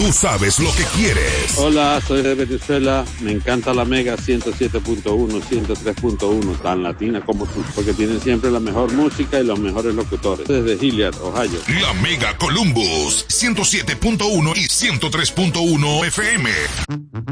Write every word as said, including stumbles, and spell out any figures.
Tú sabes lo que quieres. Hola, soy de Venezuela. Me encanta la Mega ciento siete punto uno, ciento tres punto uno, tan latina como tú, porque tienen siempre la mejor música y los mejores locutores. Desde Hilliard, Ohio. La Mega Columbus, ciento siete punto uno y ciento tres punto uno F M.